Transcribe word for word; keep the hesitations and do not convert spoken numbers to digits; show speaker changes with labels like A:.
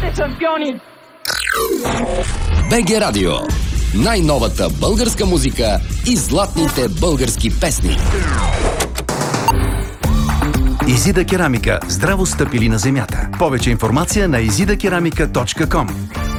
A: шампиони!
B: БГ Радио. Най-новата българска музика и златните български песни.
C: Изида керамика. Здраво стъпили на земята. Повече информация на изида керамика точка ком.